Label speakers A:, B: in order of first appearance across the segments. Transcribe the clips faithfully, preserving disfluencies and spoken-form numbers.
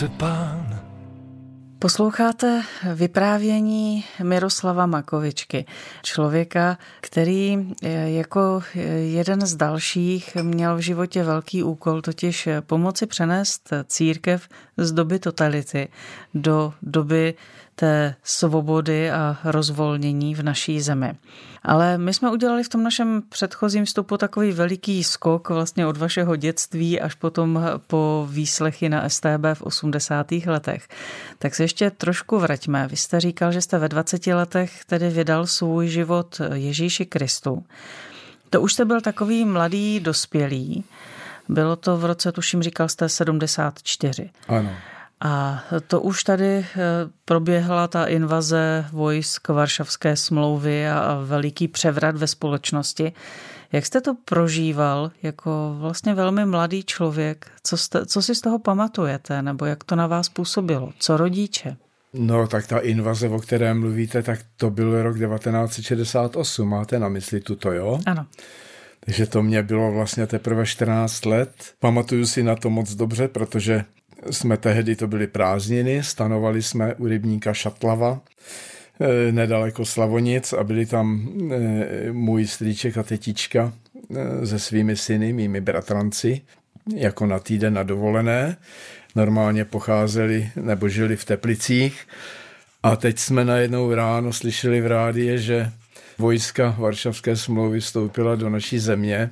A: se pán.
B: Posloucháte vyprávění Miroslava Makovičky, člověka, který jako jeden z dalších měl v životě velký úkol, totiž pomoci přenést církev z doby totality do doby té svobody a rozvolnění v naší zemi. Ale my jsme udělali v tom našem předchozím vstupu takový veliký skok vlastně od vašeho dětství až potom po výslechy na S T B v osmdesátých letech. Tak se ještě trošku vraťme. Vy jste říkal, že jste ve dvaceti letech tedy vydal svůj život Ježíši Kristu. To už jste byl takový mladý dospělý. Bylo to v roce, tuším, říkal jste sedmdesát čtyři.
C: Ano.
B: A to už tady proběhla ta invaze vojsk Varšavské smlouvy a veliký převrat ve společnosti. Jak jste to prožíval jako vlastně velmi mladý člověk? Co, jste, co si z toho pamatujete? Nebo jak to na vás působilo? Co rodiče?
C: No, tak ta invaze, o které mluvíte, tak to byl rok devatenáct set šedesát osm. Máte na mysli tuto, jo?
B: Ano.
C: Takže to mě bylo vlastně teprve čtrnáct let. Pamatuju si na to moc dobře, protože jsme tehdy, to byly prázdniny, stanovali jsme u rybníka Šatlava, nedaleko Slavonic, a byli tam můj strýček a tetička se svými syny, mými bratranci, jako na týden na dovolené. Normálně pocházeli nebo žili v Teplicích. A teď jsme najednou ráno slyšeli v rádii, že vojska Varšavské smlouvy vstoupila do naší země.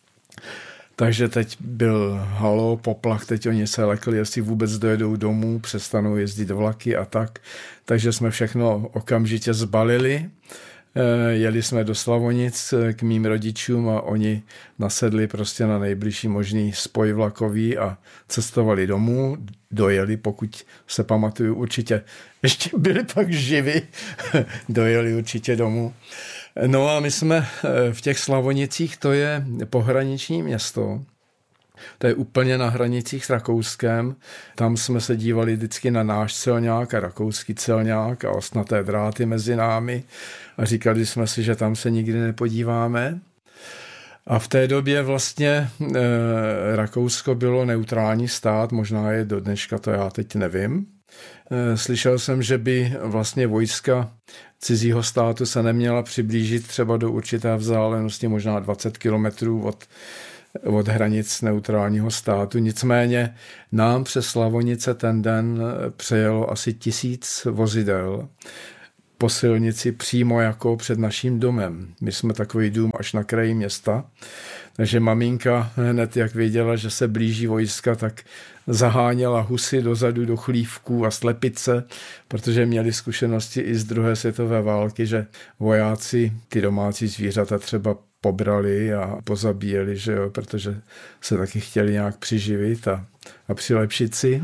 C: Takže teď byl halo, poplach, teď oni se lekli, jestli vůbec dojedou domů, přestanou jezdit vlaky a tak. Takže jsme všechno okamžitě zbalili. Jeli jsme do Slavonic k mým rodičům a oni nasedli prostě na nejbližší možný spoj vlakový a cestovali domů. Dojeli, pokud se pamatuju, určitě ještě byli pak živi, dojeli určitě domů. No a my jsme v těch Slavonicích, to je pohraniční město, to je úplně na hranicích s Rakouskem. Tam jsme se dívali vždycky na náš celňák a rakouský celňák a ostnaté dráty mezi námi a říkali jsme si, že tam se nikdy nepodíváme. A v té době vlastně e, Rakousko bylo neutrální stát, možná je do dneška, to já teď nevím. E, slyšel jsem, že by vlastně vojska cizího státu se neměla přiblížit třeba do určité vzdálenosti, možná dvacet kilometrů od, od hranic neutrálního státu. Nicméně nám přes Slavonice ten den přejelo asi tisíc vozidel po silnici přímo jako před naším domem. My jsme takový dům až na kraji města, takže maminka hned, jak věděla, že se blíží vojska, tak zaháněla husy dozadu do chlívků a slepice, protože měli zkušenosti i z druhé světové války, že vojáci ty domácí zvířata třeba pobrali a pozabíjeli, že jo, protože se taky chtěli nějak přiživit a, a přilepšit si.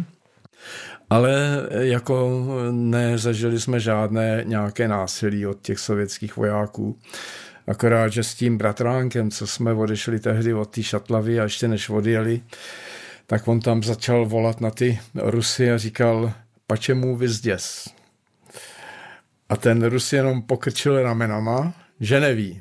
C: Ale jako nezažili jsme žádné nějaké násilí od těch sovětských vojáků. Akorát, že s tím bratránkem, co jsme odešli tehdy od té Šatlavy a ještě než odjeli, tak on tam začal volat na ty Rusy a říkal, pačemu vyzděs. A ten Rus jenom pokrčil ramenama, že neví.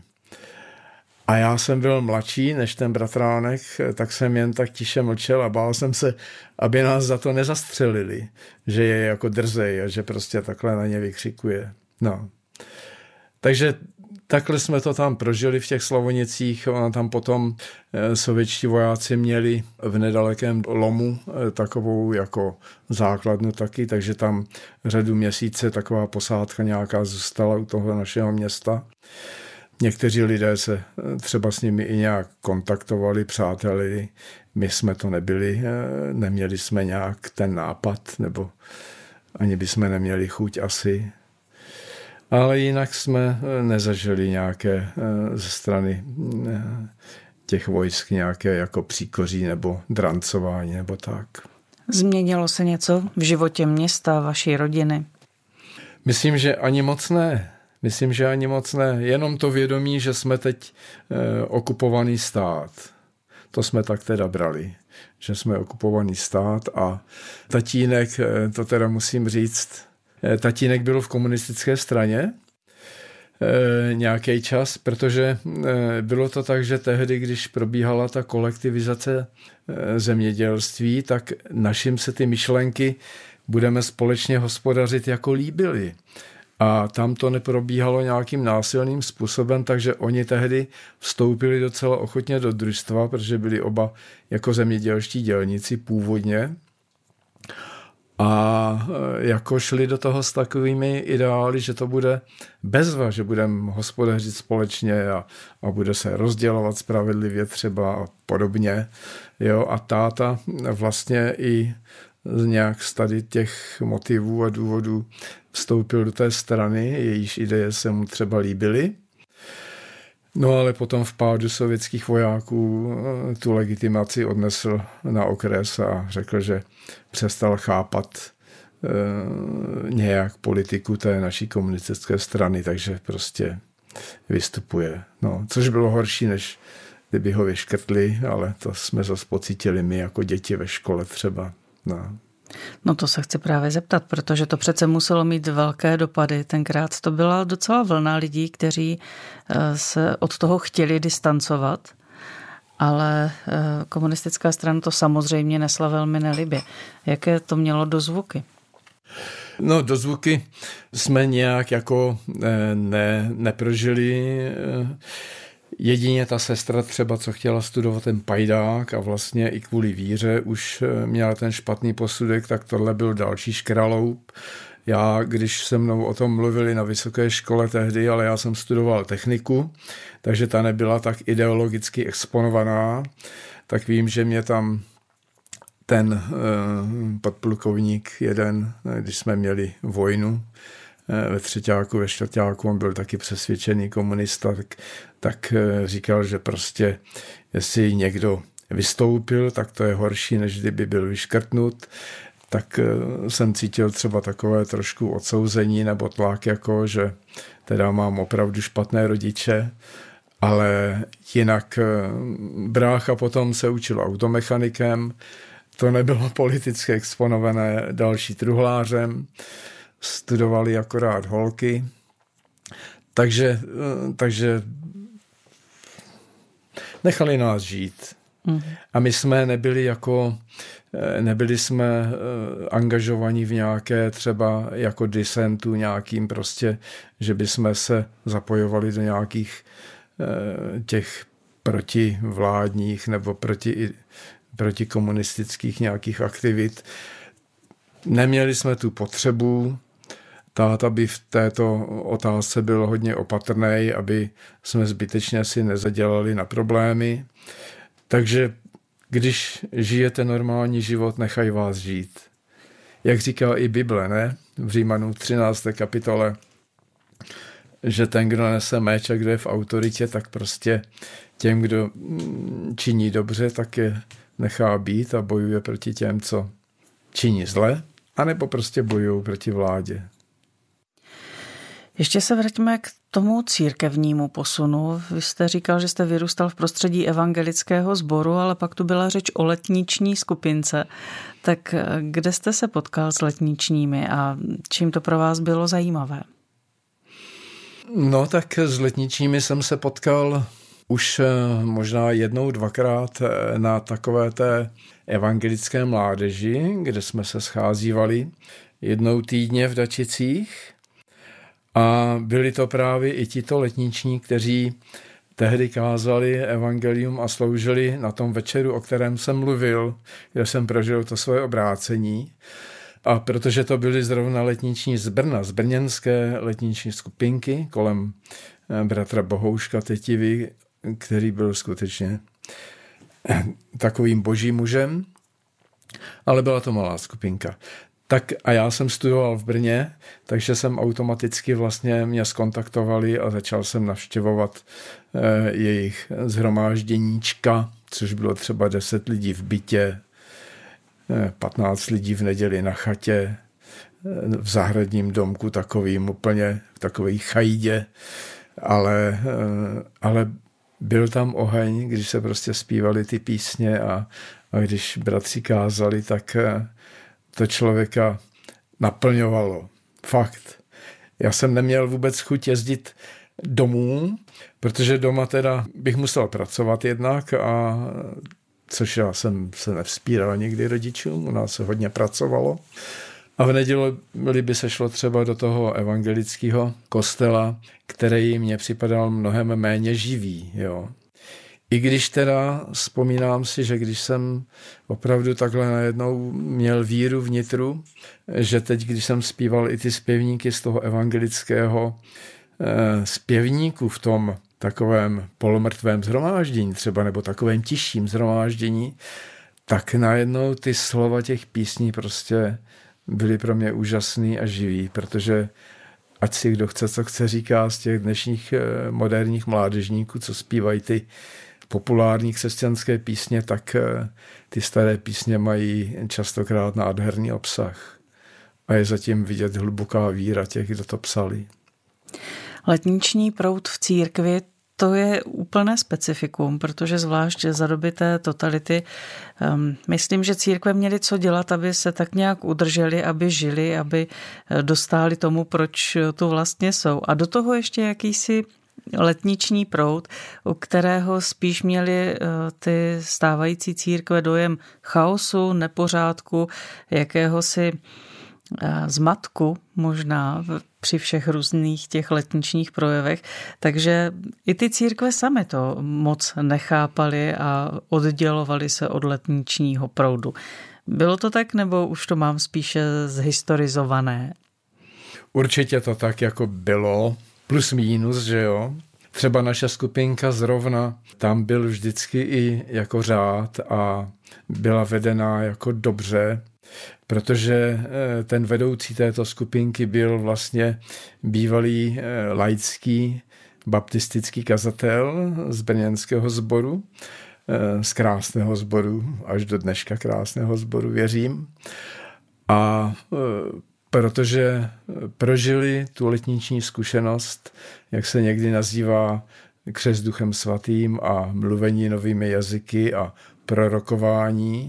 C: A já jsem byl mladší než ten bratránek, tak jsem jen tak tiše mlčel a bál jsem se, aby nás za to nezastřelili, že je jako drzej a že prostě takhle na ně vykřikuje. No. Takže takhle jsme to tam prožili v těch Slavonicích. A tam potom sovětští vojáci měli v nedalekém lomu takovou jako základnu taky, takže tam řadu měsíce taková posádka nějaká zůstala u toho našeho města. Někteří lidé se třeba s nimi i nějak kontaktovali, přáteli. My jsme to nebyli, neměli jsme nějak ten nápad, nebo ani bychom neměli chuť asi. Ale jinak jsme nezažili nějaké ze strany těch vojsk nějaké jako příkoří nebo drancování nebo tak.
B: Změnilo se něco v životě města, vaší rodiny?
C: Myslím, že ani moc ne. Myslím, že ani moc ne. Jenom to vědomí, že jsme teď eh, okupovaný stát. To jsme tak teda brali, že jsme okupovaný stát a tatínek, eh, to teda musím říct, eh, tatínek byl v komunistické straně, e, nějaký čas, protože e, bylo to tak, že tehdy, když probíhala ta kolektivizace e, zemědělství, tak našim se ty myšlenky budeme společně hospodařit jako líbily. A tam to neprobíhalo nějakým násilným způsobem, takže oni tehdy vstoupili docela ochotně do družstva, protože byli oba jako zemědělští dělníci původně. A jako šli do toho s takovými ideály, že to bude bezva, že budeme hospodařit společně a, a bude se rozdělovat spravedlivě třeba a podobně. Jo, a táta vlastně i z nějak z tady těch motivů a důvodů vstoupil do té strany, jejíž ideje se mu třeba líbily. No ale potom v pádu sovětských vojáků tu legitimaci odnesl na okres a řekl, že přestal chápat e, nějak politiku té naší komunistické strany, takže prostě vystupuje. No, což bylo horší, než kdyby ho vyškrtli, ale to jsme zase pocítili my jako děti ve škole třeba. No.
B: No to se chci právě zeptat, protože to přece muselo mít velké dopady. Tenkrát to byla docela vlna lidí, kteří se od toho chtěli distancovat, ale komunistická strana to samozřejmě nesla velmi nelibě. Jaké to mělo dozvuky?
C: No dozvuky jsme nějak jako ne, neprožili. Jedině ta sestra třeba, co chtěla studovat ten pajdák a vlastně i kvůli víře už měla ten špatný posudek, tak tohle byl další škraloup. Já, když se mnou o tom mluvili na vysoké škole tehdy, ale já jsem studoval techniku, takže ta nebyla tak ideologicky exponovaná, tak vím, že mě tam ten uh, podplukovník jeden, když jsme měli vojnu, ve třeťáku, ve čtvrťáku, on byl taky přesvědčený komunista, tak, tak říkal, že prostě jestli někdo vystoupil, tak to je horší, než kdyby byl vyškrtnut. Tak jsem cítil třeba takové trošku odsouzení nebo tlak, jako že teda mám opravdu špatné rodiče, ale jinak brácha potom se učil automechanikem, to nebylo politicky exponované, další truhlářem, studovali akorát holky, takže, takže nechali nás žít. Mm. A my jsme nebyli jako, nebyli jsme angažovaní v nějaké třeba jako disentu nějakým prostě, že bychom se zapojovali do nějakých těch protivládních nebo proti, protikomunistických nějakých aktivit. Neměli jsme tu potřebu. Táta by v této otázce byl hodně opatrný, aby jsme zbytečně si nezadělali na problémy. Takže když žijete normální život, nechaj vás žít. Jak říká i Bible, ne? V Římanů třinácté kapitole, že ten, kdo nese meč a kdo je v autoritě, tak prostě těm, kdo činí dobře, tak je nechá být a bojuje proti těm, co činí zle, anebo prostě bojují proti vládě.
B: Ještě se vraťme k tomu církevnímu posunu. Vy jste říkal, že jste vyrůstal v prostředí evangelického sboru, ale pak tu byla řeč o letniční skupince. Tak kde jste se potkal s letničními a čím to pro vás bylo zajímavé?
C: No tak s letničními jsem se potkal už možná jednou, dvakrát na takové té evangelické mládeži, kde jsme se scházívali jednou týdně v Dačicích. A byli to právě i tito letniční, kteří tehdy kázali evangelium a sloužili na tom večeru, o kterém jsem mluvil, kde jsem prožil to svoje obrácení. A protože to byli zrovna letniční z Brna, z brněnské letniční skupinky kolem bratra Bohouška Tetivy, který byl skutečně takovým božím mužem, ale byla to malá skupinka. Tak a já jsem studoval v Brně, takže jsem automaticky vlastně mě skontaktovali a začal jsem navštěvovat eh, jejich shromážděníčka, což bylo třeba deset lidí v bytě, eh, patnáct lidí v neděli na chatě, eh, v zahradním domku takovým úplně, v takový chajdě, ale, eh, ale byl tam oheň, když se prostě zpívali ty písně a, a když bratři kázali, tak eh, to člověka naplňovalo. Fakt. Já jsem neměl vůbec chuť jezdit domů, protože doma teda bych musel pracovat jednak, a což já jsem se nevzpíral nikdy rodičům, u nás se hodně pracovalo. A v neděli by se šlo třeba do toho evangelického kostela, který mně připadal mnohem méně živý. Jo. I když teda vzpomínám si, že když jsem opravdu takhle najednou měl víru vnitru, že teď, když jsem zpíval i ty zpěvníky z toho evangelického eh, zpěvníku v tom takovém polomrtvém shromáždění třeba, nebo takovém tišším shromáždění, tak najednou ty slova těch písní prostě byly pro mě úžasný a živý, protože ať si kdo chce, co chce, říká z těch dnešních eh, moderních mládežníků, co zpívají ty populární křesťanské písně, tak ty staré písně mají častokrát nádherný obsah. A je zatím vidět hluboká víra těch, kdo to psali.
B: Letniční proud v církvi, to je úplné specifikum, protože zvlášť za doby té totality um, myslím, že církve měly co dělat, aby se tak nějak udrželi, aby žili, aby dostáli tomu, proč tu vlastně jsou. A do toho ještě jakýsi letniční proud, u kterého spíš měly ty stávající církve dojem chaosu, nepořádku, jakéhosi zmatku možná při všech různých těch letničních projevech. Takže i ty církve samy to moc nechápaly a oddělovaly se od letničního proudu. Bylo to tak, nebo už to mám spíše zhistorizované?
C: Určitě to tak jako bylo. Plus mínus, že jo. Třeba naše skupinka zrovna, tam byl vždycky i jako řád a byla vedená jako dobře, protože ten vedoucí této skupinky byl vlastně bývalý laický baptistický kazatel z brněnského sboru, z krásného sboru, až do dneška krásného sboru, věřím. A protože prožili tu letniční zkušenost, jak se někdy nazývá, křest duchem svatým a mluvení novými jazyky a prorokování.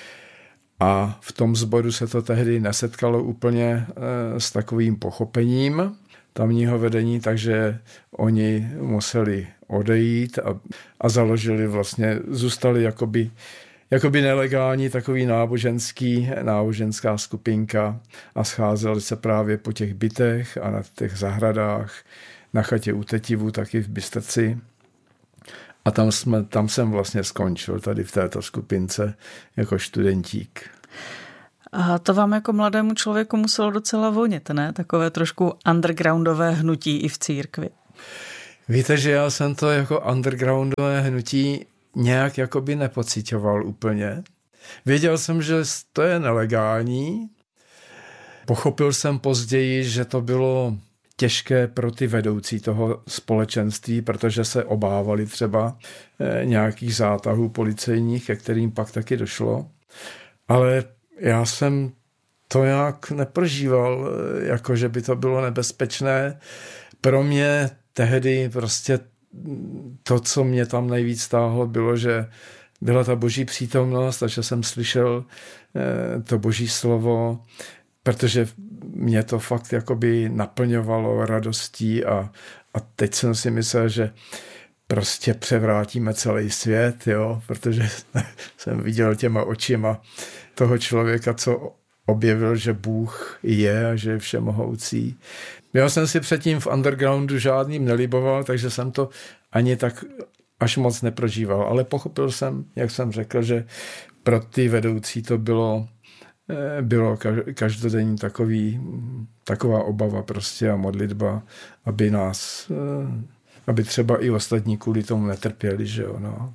C: A v tom sboru se to tehdy nesetkalo úplně s takovým pochopením tamního vedení, takže oni museli odejít a, a založili vlastně, zůstali jakoby jakoby nelegální takový náboženský, náboženská skupinka a scházeli se právě po těch bytech a na těch zahradách, na chatě u Tetivu, taky v Bystrci. A tam, jsme, tam jsem vlastně skončil tady v této skupince jako studentík.
B: A to vám jako mladému člověku muselo docela vonit, ne? Takové trošku undergroundové hnutí i v církvi.
C: Víte, že já jsem to jako undergroundové hnutí nějak jakoby nepocitoval úplně. Věděl jsem, že to je nelegální. Pochopil jsem později, že to bylo těžké pro ty vedoucí toho společenství, protože se obávali třeba nějakých zátahů policejních, ke kterým pak taky došlo. Ale já jsem to nějak neprožíval, jako že by to bylo nebezpečné. Pro mě tehdy prostě to, co mě tam nejvíc stáhlo, bylo, že byla ta boží přítomnost a že jsem slyšel to boží slovo, protože mě to fakt jakoby naplňovalo radostí a, a teď jsem si myslel, že prostě převrátíme celý svět, jo, protože jsem viděl těma očima toho člověka, co objevil, že Bůh je a že je všemohoucí. Já jsem si předtím v undergroundu žádným neliboval, takže jsem to ani tak až moc neprožíval, ale pochopil jsem, jak jsem řekl, že pro ty vedoucí to bylo, bylo každodenní takový, taková obava prostě a modlitba, aby nás, aby třeba i ostatní kvůli tomu netrpěli, že jo, no.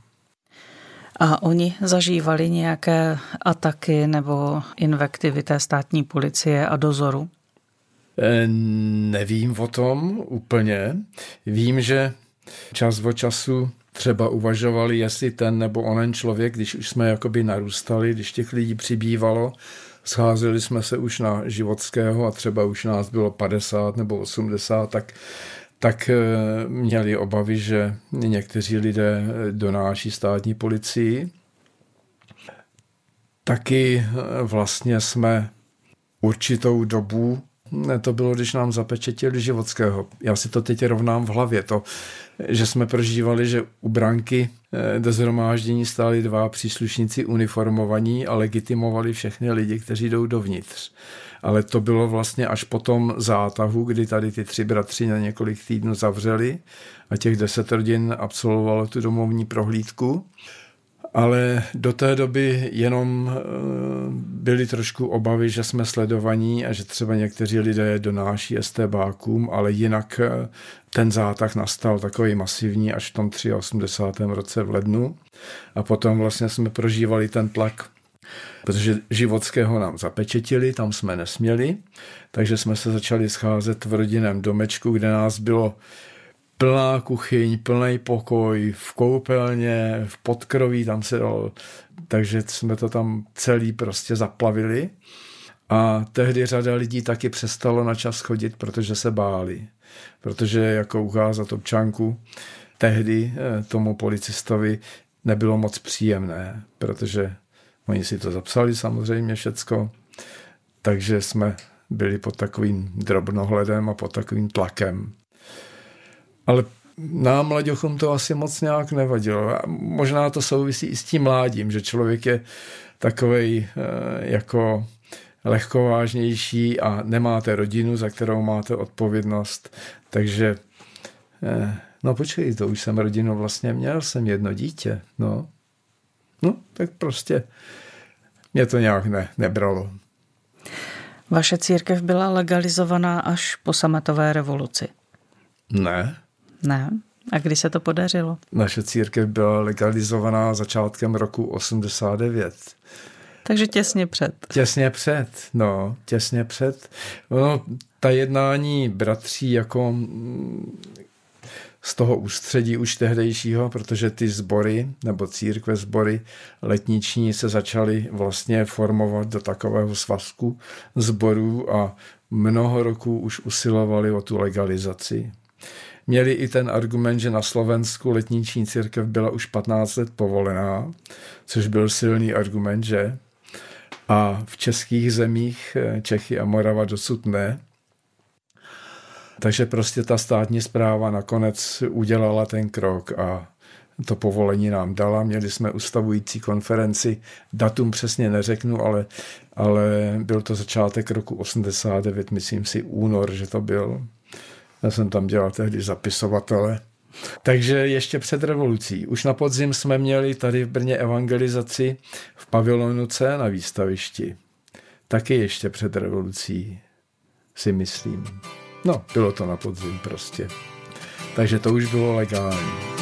B: A oni zažívali nějaké ataky nebo invektivy té státní policie a dozoru?
C: Nevím o tom úplně. Vím, že čas od času třeba uvažovali, jestli ten nebo onen člověk, když už jsme jakoby narůstali, když těch lidí přibývalo, scházeli jsme se už na Životského a třeba už nás bylo padesát nebo osmdesát, tak, tak měli obavy, že někteří lidé donáší státní policii. Taky vlastně jsme určitou dobu to bylo, když nám zapečetili Životského. Já si to teď rovnám v hlavě. To, že jsme prožívali, že u branky do shromáždění stáli dva příslušníci uniformovaní a legitimovali všechny lidi, kteří jdou dovnitř. Ale to bylo vlastně až po tom zátahu, kdy tady ty tři bratři na několik týdnů zavřeli a těch deset rodin absolvovalo tu domovní prohlídku. Ale do té doby jenom byly trošku obavy, že jsme sledovaní a že třeba někteří lidé donáší estébákům, ale jinak ten zátah nastal takový masivní až v tom osmdesátém třetím roce v lednu. A potom vlastně jsme prožívali ten tlak, protože Životského nám zapečetili, tam jsme nesměli, takže jsme se začali scházet v rodinném domečku, kde nás bylo plná kuchyň, plný pokoj, v koupelně, v podkroví, tam se dalo, takže jsme to tam celý prostě zaplavili a tehdy řada lidí taky přestalo na čas chodit, protože se báli, protože jako ukázat občanku tehdy tomu policistovi nebylo moc příjemné, protože oni si to zapsali samozřejmě všecko, takže jsme byli pod takovým drobnohledem a pod takovým tlakem. Ale nám, mladěchům, to asi moc nějak nevadilo. Možná to souvisí i s tím mládím, že člověk je takovej jako lehkovážnější a nemáte rodinu, za kterou máte odpovědnost. Takže, no počkej, to už jsem rodinu vlastně měl, jsem jedno dítě. No, no tak prostě mě to nějak ne, nebralo.
B: Vaše církev byla legalizovaná až po sametové revoluci.
C: Ne.
B: Ne? A kdy se to podařilo?
C: Naše církev byla legalizovaná začátkem roku osmdesát devět.
B: Takže těsně před.
C: Těsně před, no, těsně před. No, ta jednání bratří jako z toho ústředí už tehdejšího, protože ty sbory, nebo církve sbory letniční se začaly vlastně formovat do takového svazku sborů a mnoho roků už usilovali o tu legalizaci. Měli i ten argument, že na Slovensku letniční církev byla už patnáct let povolená, což byl silný argument, že? A v českých zemích, Čechy a Morava, dosud ne. Takže prostě ta státní správa nakonec udělala ten krok a to povolení nám dala. Měli jsme ustavující konferenci, datum přesně neřeknu, ale, ale byl to začátek roku osmdesát devět, myslím si únor, že to byl. Já jsem tam dělal tehdy zapisovatele. Takže ještě před revolucí. Už na podzim jsme měli tady v Brně evangelizaci v pavilonu C na výstavišti. Taky ještě před revolucí, si myslím. No, bylo to na podzim prostě. Takže to už bylo legální.